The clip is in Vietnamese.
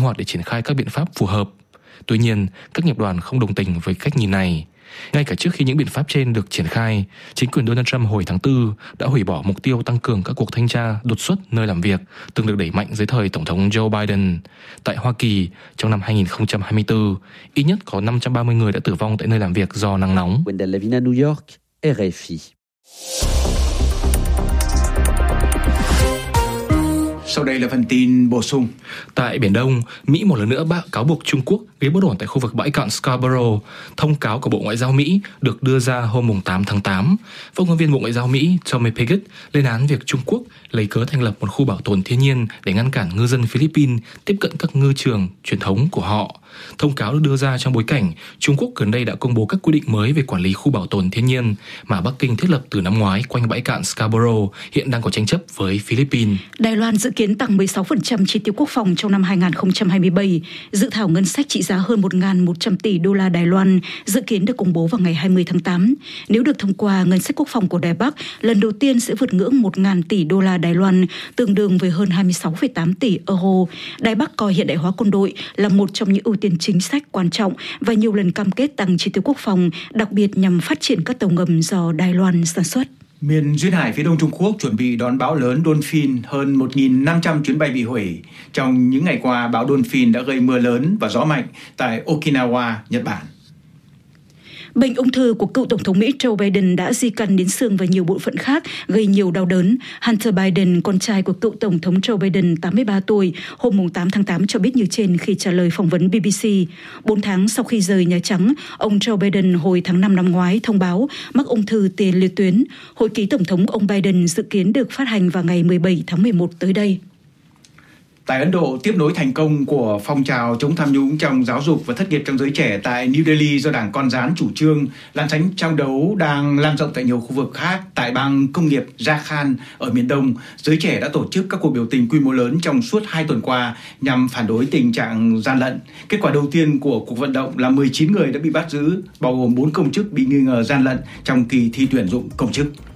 hoạt để triển khai các biện pháp phù hợp. Tuy nhiên, các nghiệp đoàn không đồng tình với cách nhìn này. Ngay cả trước khi những biện pháp trên được triển khai, chính quyền Donald Trump hồi tháng 4 đã hủy bỏ mục tiêu tăng cường các cuộc thanh tra đột xuất nơi làm việc từng được đẩy mạnh dưới thời Tổng thống Joe Biden. Tại Hoa Kỳ, trong năm 2024, ít nhất có 530 người đã tử vong tại nơi làm việc do nắng nóng. Wendell Levine à New York, RFI. Sau đây là phần tin bổ sung. Tại Biển Đông, Mỹ một lần nữa cáo buộc Trung Quốc gây bất ổn tại khu vực bãi cạn Scarborough. Thông cáo của Bộ Ngoại giao Mỹ được đưa ra hôm 8 tháng 8. Phát ngôn viên Bộ Ngoại giao Mỹ Tommy Pigott lên án việc Trung Quốc lấy cớ thành lập một khu bảo tồn thiên nhiên để ngăn cản ngư dân Philippines tiếp cận các ngư trường truyền thống của họ. Thông cáo được đưa ra trong bối cảnh Trung Quốc gần đây đã công bố các quy định mới về quản lý khu bảo tồn thiên nhiên mà Bắc Kinh thiết lập từ năm ngoái quanh bãi cạn Scarborough hiện đang có tranh chấp với Philippines. Đài Loan dự kiến tăng 16% chi tiêu quốc phòng trong năm 2027. Dự thảo ngân sách trị giá hơn 1.100 tỷ đô la Đài Loan dự kiến được công bố vào ngày 20 tháng 8. Nếu được thông qua, ngân sách quốc phòng của Đài Bắc lần đầu tiên sẽ vượt ngưỡng 1.000 tỷ đô la Đài Loan, tương đương với hơn 26,8 tỷ euro. Đài Bắc coi hiện đại hóa quân đội là một trong những ưu tiên chính sách quan trọng và nhiều lần cam kết tăng chi tiêu quốc phòng, đặc biệt nhằm phát triển các tàu ngầm do Đài Loan sản xuất. Miền duyên hải phía đông Trung Quốc chuẩn bị đón bão lớn Donphin, hơn 1.500 chuyến bay bị hủy. Trong những ngày qua, bão Donphin đã gây mưa lớn và gió mạnh tại Okinawa, Nhật Bản. Bệnh ung thư của cựu Tổng thống Mỹ Joe Biden đã di căn đến xương và nhiều bộ phận khác, gây nhiều đau đớn. Hunter Biden, con trai của cựu Tổng thống Joe Biden, 83 tuổi, hôm 8 tháng 8 cho biết như trên khi trả lời phỏng vấn BBC. 4 tháng sau khi rời Nhà Trắng, ông Joe Biden hồi tháng 5 năm ngoái thông báo mắc ung thư tiền liệt tuyến. Hồi ký Tổng thống ông Biden dự kiến được phát hành vào ngày 17 tháng 11 tới đây. Tại Ấn Độ, tiếp nối thành công của phong trào chống tham nhũng trong giáo dục và thất nghiệp trong giới trẻ tại New Delhi do đảng Con Gián chủ trương, làn sánh tranh đấu đang lan rộng tại nhiều khu vực khác. Tại bang công nghiệp Jharkhand ở miền Đông, giới trẻ đã tổ chức các cuộc biểu tình quy mô lớn trong suốt 2 tuần qua nhằm phản đối tình trạng gian lận. Kết quả đầu tiên của cuộc vận động là 19 người đã bị bắt giữ, bao gồm 4 công chức bị nghi ngờ gian lận trong kỳ thi tuyển dụng công chức.